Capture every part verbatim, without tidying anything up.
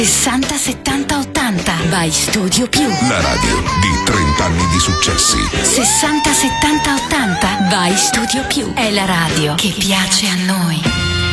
sessanta settanta ottanta by Studio Più. La radio di trenta anni di successi. sessanta settanta ottanta by Studio Più. È la radio che piace a noi.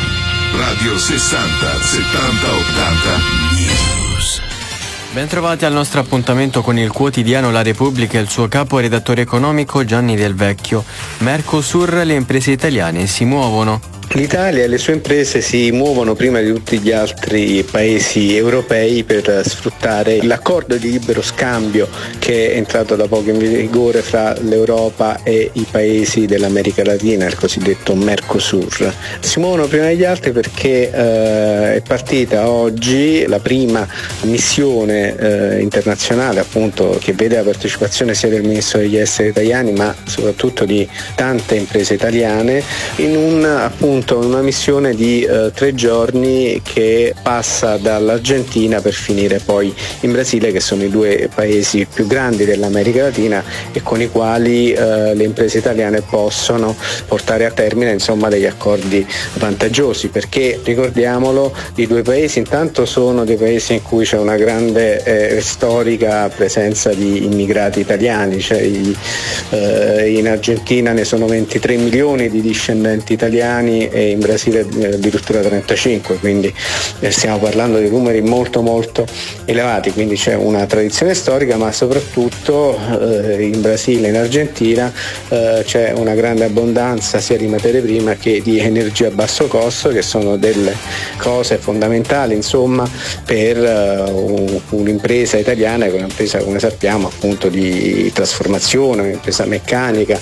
Radio sessanta settanta ottanta News. Bentrovati al nostro appuntamento con il quotidiano La Repubblica e il suo capo redattore economico Gianni Del Vecchio. Mercosur, le imprese italiane si muovono. L'Italia e le sue imprese si muovono prima di tutti gli altri paesi europei per sfruttare l'accordo di libero scambio che è entrato da poco in vigore fra l'Europa e i paesi dell'America Latina, il cosiddetto Mercosur. Si muovono prima degli altri perché eh, è partita oggi la prima missione eh, internazionale, appunto, che vede la partecipazione sia del Ministro degli Esteri italiani ma soprattutto di tante imprese italiane in un appunto una missione di eh, tre giorni che passa dall'Argentina per finire poi in Brasile, che sono i due paesi più grandi dell'America Latina e con i quali eh, le imprese italiane possono portare a termine insomma degli accordi vantaggiosi, perché ricordiamolo, i due paesi intanto sono dei paesi in cui c'è una grande eh, storica presenza di immigrati italiani, cioè i, eh, in Argentina ne sono ventitré milioni di discendenti italiani e in Brasile addirittura trentacinque, quindi stiamo parlando di numeri molto molto elevati, quindi c'è una tradizione storica, ma soprattutto eh, in Brasile e in Argentina eh, c'è una grande abbondanza sia di materie prime che di energia a basso costo, che sono delle cose fondamentali insomma per uh, un'impresa italiana, che è un'impresa, come sappiamo, appunto di trasformazione, un'impresa meccanica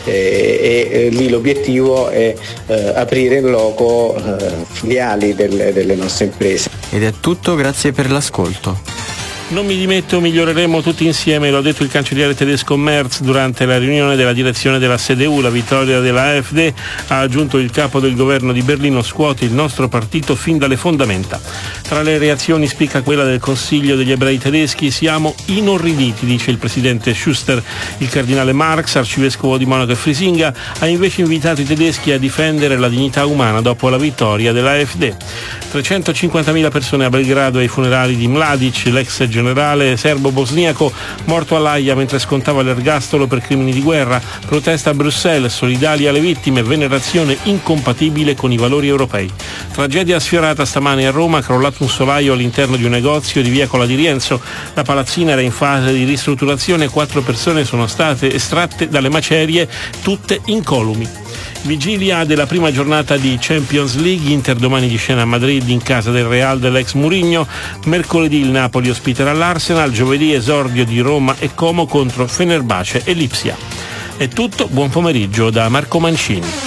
eh, e eh, lì l'obiettivo è eh, aprire in loco eh, filiali delle, delle nostre imprese. Ed è tutto, grazie per l'ascolto. Non mi dimetto, miglioreremo tutti insieme, lo ha detto il cancelliere tedesco Merz durante la riunione della direzione della C D U. La vittoria della AfD, ha aggiunto il capo del governo di Berlino, scuote il nostro partito fin dalle fondamenta. Tra le reazioni spicca quella del Consiglio degli ebrei tedeschi. Siamo inorriditi, dice il presidente Schuster. Il cardinale Marx, arcivescovo di Monaco e Frisinga, ha invece invitato i tedeschi a difendere la dignità umana dopo la vittoria della AfD. trecentocinquantamila persone a Belgrado ai funerali di Mladic, l'ex generale serbo-bosniaco morto all'Aia mentre scontava l'ergastolo per crimini di guerra. Protesta a Bruxelles, solidali alle vittime, venerazione incompatibile con i valori europei. Tragedia sfiorata stamane a Roma, crollato un solaio all'interno di un negozio di via Cola di Rienzo. La palazzina era in fase di ristrutturazione e quattro persone sono state estratte dalle macerie, tutte incolumi. Vigilia della prima giornata di Champions League, Inter domani di scena a Madrid in casa del Real dell'ex Mourinho, mercoledì il Napoli ospiterà l'Arsenal, giovedì esordio di Roma e Como contro Fenerbahce e Lipsia. È tutto, buon pomeriggio da Marco Mancini.